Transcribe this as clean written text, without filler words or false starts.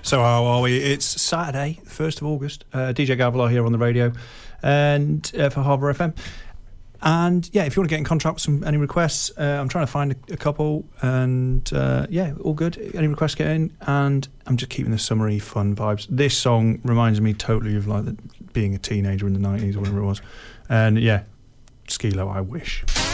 So how are we? It's Saturday, 1st of August. DJ Gavilar here on the radio and for Harbour FM. And yeah, if you want to get in contact with any requests, I'm trying to find a couple, and yeah, all good. Any requests, get in, and I'm just keeping the summery fun vibes. This song reminds me totally of like being a teenager in the 90s or whatever it was. And yeah, Skilo, I wish.